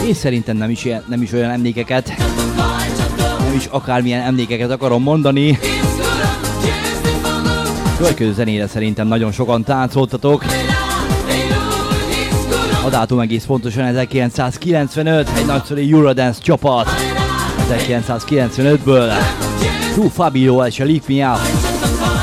és szerintem nem is olyan emlékeket, nem is akármilyen emlékeket akarom mondani. Következő zenére szerintem nagyon sokan táncoltatok. A dátum egész pontosan 1995, egy nagyszerű Eurodance csapat 1995-ből. True Fabio és a Lift Me Up.